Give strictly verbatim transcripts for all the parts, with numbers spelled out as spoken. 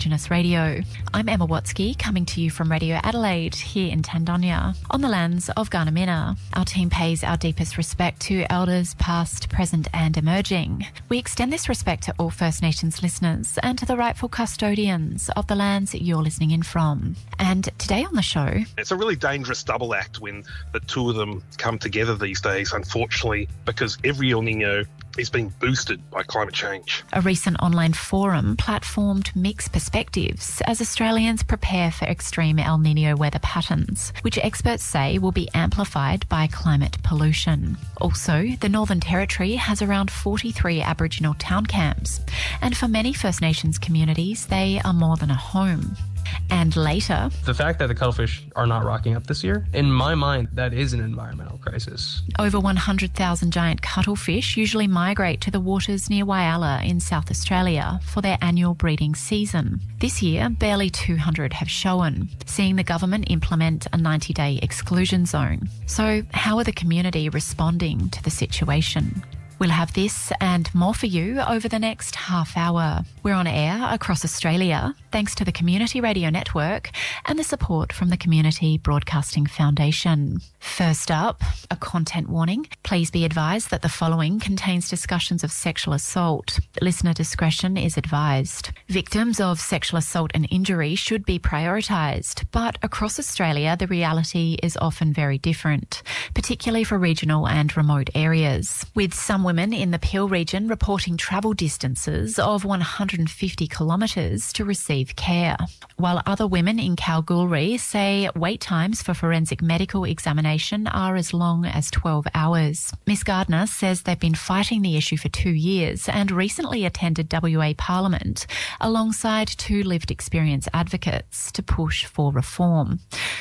Indigenous Radio. I'm Emma Watsky, coming to you from Radio Adelaide here in Tandonia on the lands of Gardamina. Our team pays our deepest respect to elders past, present and emerging. We extend this respect to all First Nations listeners and to the rightful custodians of the lands you're listening in from. And today on the show... It's a really dangerous double act when the two of them come together these days, unfortunately, because every El Nino is being boosted by climate change. A recent online forum platformed mixed perspectives as Australians prepare for extreme El Nino weather patterns, which experts say will be amplified by climate pollution. Also, the Northern Territory has around forty-three Aboriginal town camps, and for many First Nations communities, they are more than a home. And later... The fact that the cuttlefish are not rocking up this year, in my mind, that is an environmental crisis. Over one hundred thousand giant cuttlefish usually migrate to the waters near Whyalla in South Australia for their annual breeding season. This year, barely two hundred have shown, seeing the government implement a ninety-day exclusion zone. So how are the community responding to the situation? We'll have this and more for you over the next half hour. We're on air across Australia thanks to the Community Radio Network and the support from the Community Broadcasting Foundation. First up, a content warning. Please be advised that the following contains discussions of sexual assault. Listener discretion is advised. Victims of sexual assault and injury should be prioritised, but across Australia the reality is often very different, particularly for regional and remote areas, with some women in the Peel region reporting travel distances of one hundred fifty kilometres to receive care, while other women in Kalgoorlie say wait times for forensic medical examination are as long as twelve hours. Miss Gardner says they've been fighting the issue for two years and recently attended W A Parliament alongside two lived experience advocates to push for reform.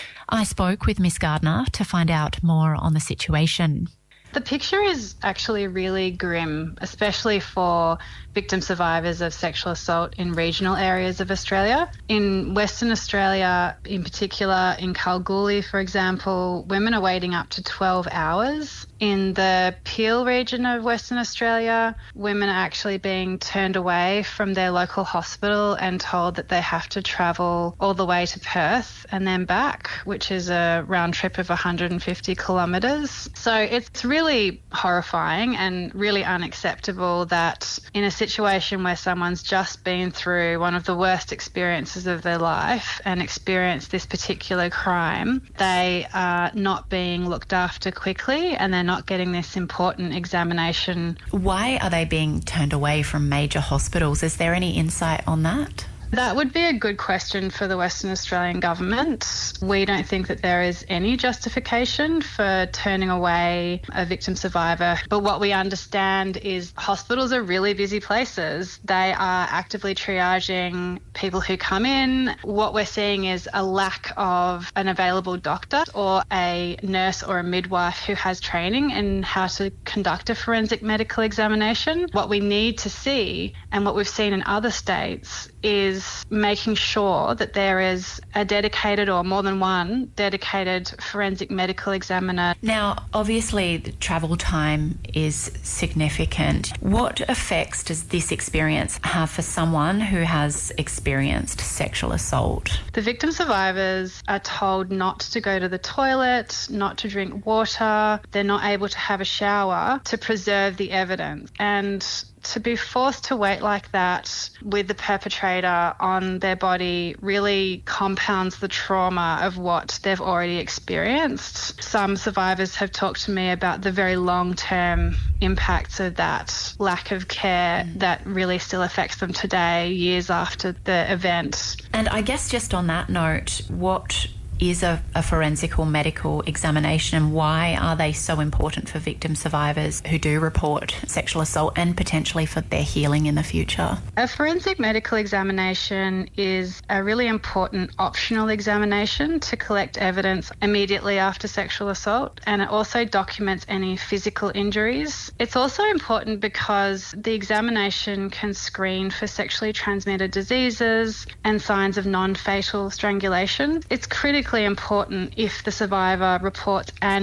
I spoke with Miss Gardner to find out more on the situation. The picture is actually really grim, especially for victim survivors of sexual assault in regional areas of Australia. In Western Australia, in particular, in Kalgoorlie, for example, women are waiting up to twelve hours. In the Peel region of Western Australia, women are actually being turned away from their local hospital and told that they have to travel all the way to Perth and then back, which is a round trip of one hundred fifty kilometres. So it's really horrifying and really unacceptable that in a situation where someone's just been through one of the worst experiences of their life and experienced this particular crime, they are not being looked after quickly and they're not getting this important examination. Why are they being turned away from major hospitals? Is there any insight on that? That would be a good question for the Western Australian government. We don't think that there is any justification for turning away a victim survivor. But what we understand is hospitals are really busy places. They are actively triaging people who come in. What we're seeing is a lack of an available doctor or a nurse or a midwife who has training in how to conduct a forensic medical examination. What we need to see, and what we've seen in other states, is making sure that there is a dedicated or more than one dedicated forensic medical examiner. Now, obviously, the travel time is significant. What effects does this experience have for someone who has experienced sexual assault? The victim survivors are told not to go to the toilet, not to drink water. They're not able to have a shower to preserve the evidence. And to be forced to wait like that with the perpetrator on their body really compounds the trauma of what they've already experienced. Some survivors have talked to me about the very long-term impacts of that lack of care mm. that really still affects them today, years after the event. And I guess just on that note, what is a, a forensic or medical examination, and why are they so important for victim survivors who do report sexual assault and potentially for their healing in the future? A forensic medical examination is a really important optional examination to collect evidence immediately after sexual assault, and it also documents any physical injuries. It's also important because the examination can screen for sexually transmitted diseases and signs of non-fatal strangulation. It's critical important if the survivor reports and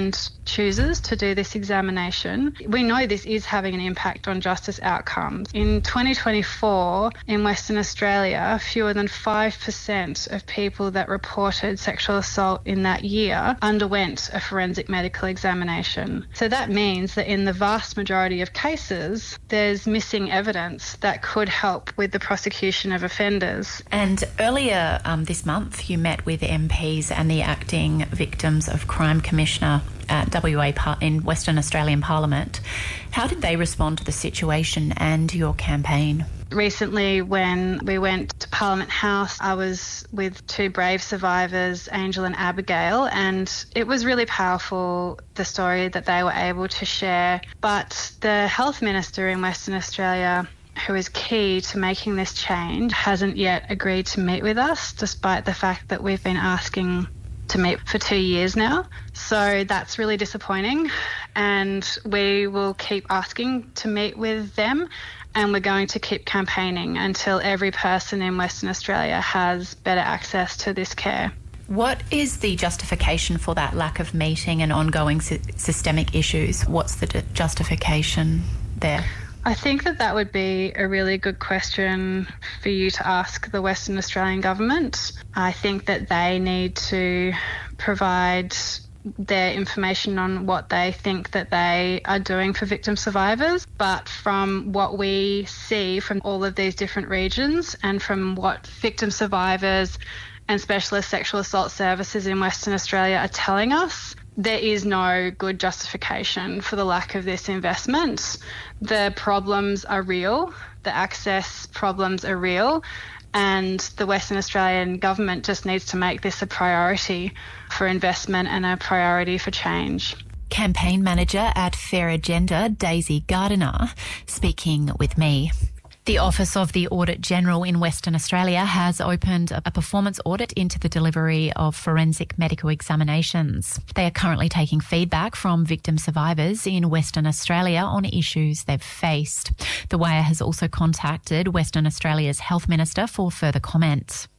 chooses to do this examination, we know this is having an impact on justice outcomes. In twenty twenty-four, in Western Australia, fewer than five percent of people that reported sexual assault in that year underwent a forensic medical examination. So that means that in the vast majority of cases, there's missing evidence that could help with the prosecution of offenders. And earlier um, this month, you met with M Ps and the Acting Victims of Crime Commissioner at W A par- in Western Australian Parliament. How did they respond to the situation and your campaign? Recently, when we went to Parliament House, I was with two brave survivors, Angel and Abigail, and it was really powerful, the story that they were able to share. But the Health Minister in Western Australia, who is key to making this change, hasn't yet agreed to meet with us, despite the fact that we've been asking to meet for two years now. So that's really disappointing, and we will keep asking to meet with them, and we're going to keep campaigning until every person in Western Australia has better access to this care. What is the justification for that lack of meeting and ongoing sy- systemic issues? What's the d- justification there? I think that that would be a really good question for you to ask the Western Australian government. I think that they need to provide their information on what they think that they are doing for victim survivors. But from what we see from all of these different regions and from what victim survivors and specialist sexual assault services in Western Australia are telling us, there is no good justification for the lack of this investment. The problems are real, the access problems are real, and the Western Australian government just needs to make this a priority for investment and a priority for change. Campaign Manager at Fair Agenda, Daisy Gardiner, speaking with me. The Office of the Audit General in Western Australia has opened a performance audit into the delivery of forensic medical examinations. They are currently taking feedback from victim survivors in Western Australia on issues they've faced. The Wire has also contacted Western Australia's Health Minister for further comment.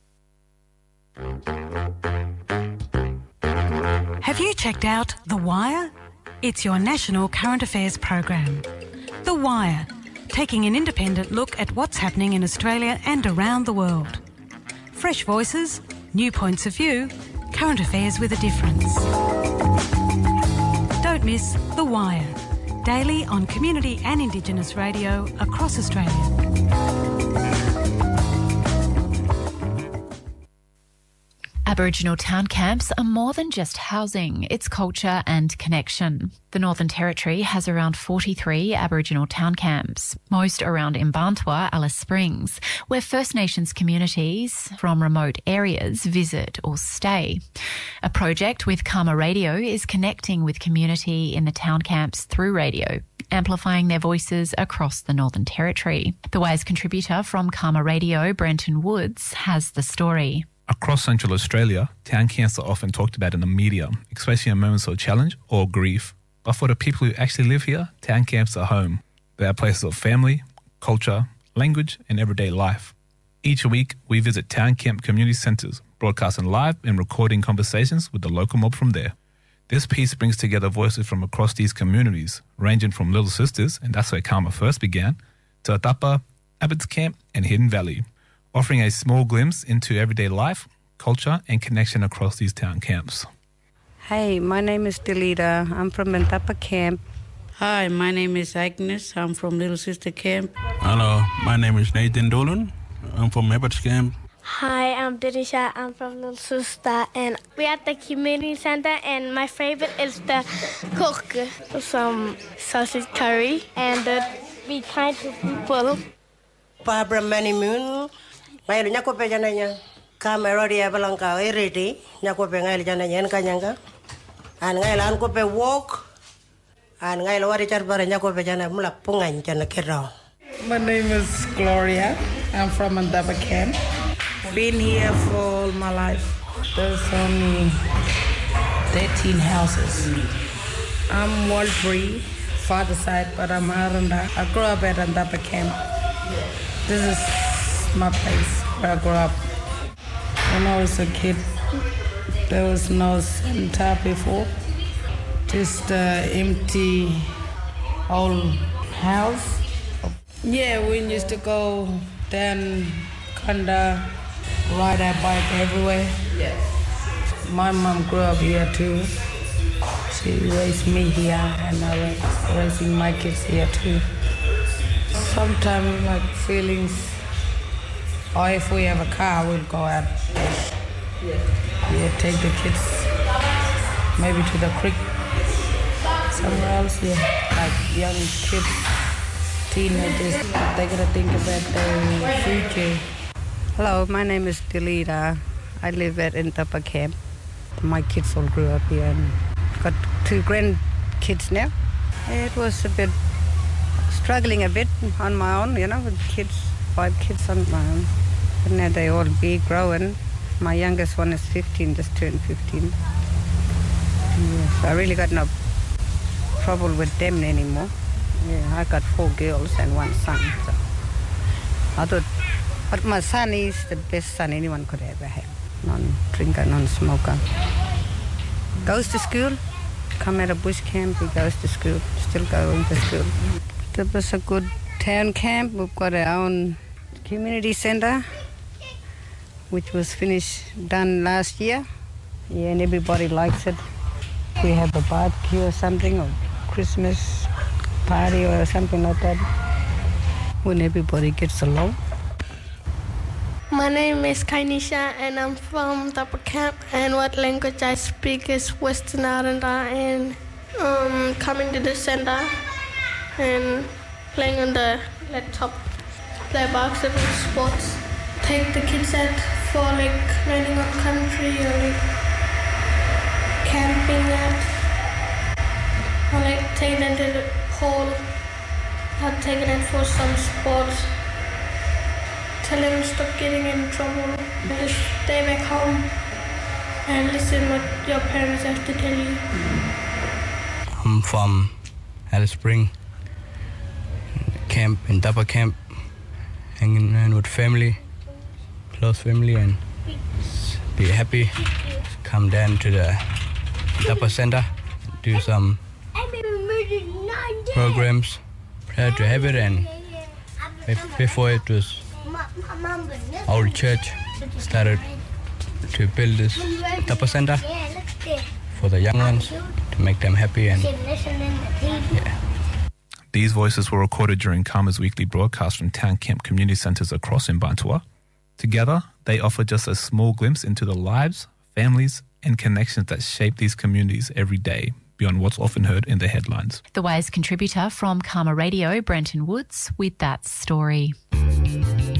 Have you checked out The Wire? It's your national current affairs program. The Wire, taking an independent look at what's happening in Australia and around the world. Fresh voices, new points of view, current affairs with a difference. Don't miss The Wire, daily on community and Indigenous radio across Australia. Aboriginal town camps are more than just housing, it's culture and connection. The Northern Territory has around forty-three Aboriginal town camps, most around Mparntwe, Alice Springs, where First Nations communities from remote areas visit or stay. A project with Karma Radio is connecting with community in the town camps through radio, amplifying their voices across the Northern Territory. The Wire's contributor from Karma Radio, Brenton Woods, has the story. Across Central Australia, town camps are often talked about in the media, especially in moments of challenge or grief. But for the people who actually live here, town camps are home. They are places of family, culture, language, and everyday life. Each week, we visit town camp community centres, broadcasting live and recording conversations with the local mob from there. This piece brings together voices from across these communities, ranging from Little Sisters, and that's where Karma first began, to Atapa, Abbott's Camp, and Hidden Valley, offering a small glimpse into everyday life, culture, and connection across these town camps. Hey, my name is Delita. I'm from Bentapa Camp. Hi, my name is Agnes. I'm from Little Sister Camp. Hello, my name is Nathan Dolan. I'm from Abbott's Camp. Hi, I'm Didisha. I'm from Little Sister, and we're at the community center, and my favorite is the cook, some sausage curry, and uh, be kind to people. Barbara Manimun, my Nakope Janaya, Camerodia Balanca, Eriti, Nakope Janayan Kanyanga, and Nailan Cope walk, and Nailawari Charbar and Nakope Jana Mulapungan Janakero. My name is Gloria. I'm from Mandaba Camp. Been here for all my life. There's only thirteen houses. I'm world free, father side, but I'm Aranda. I grew up at Mandaba Camp. This is my place where I grew up. When I was a kid, there was no center before. Just uh, empty old house. Yeah, we used to go down Kanda, ride our bike everywhere. Yes. My mom grew up here too. She raised me here and I was raising my kids here too. Sometimes like feelings, or if we have a car, we'll go out. Yeah. Yeah, take the kids maybe to the creek, somewhere else, yeah. Like young kids, teenagers, they gotta think about their future. Hello, my name is Delita. I live at Intapa Camp. My kids all grew up here and got two grandkids now. It was a bit struggling a bit on my own, you know, with kids, five kids on my own. But now they all big, growing. My youngest one is fifteen, just turned fifteen. Yeah, so I really got no trouble with them anymore. Yeah, I got four girls and one son. So I thought, but my son is the best son anyone could ever have. Non-drinker, non-smoker. Goes to school, come at a bush camp, he goes to school, still going to school. It was a good town camp. We've got our own community center, which was finished, done last year. Yeah, and everybody likes it. We have a barbecue or something, or Christmas party or something like that, when everybody gets along. My name is Kainisha and I'm from Tapa Camp, and what language I speak is Western Aranda, and um, coming to the center and playing on the laptop, play basketball, sports, take the kids out for like running on country or like camping out, or like taking them to the pool, or taking them for some sports. Tell them to stop getting in trouble. Just stay back home and listen what your parents have to tell you. I'm from Alice Spring camp, in Tapa Camp, hanging around with family, close family, and be happy. Come down to the Tapa Center, do some programs. Proud to have it, and before it was our church started to build this Tapa Center for the young ones, to make them happy. And yeah. These voices were recorded during Karma's weekly broadcast from town camp community centres across Mbantua. Together, they offer just a small glimpse into the lives, families and connections that shape these communities every day, beyond what's often heard in the headlines. The Wise contributor from Karma Radio, Brenton Woods, with that story.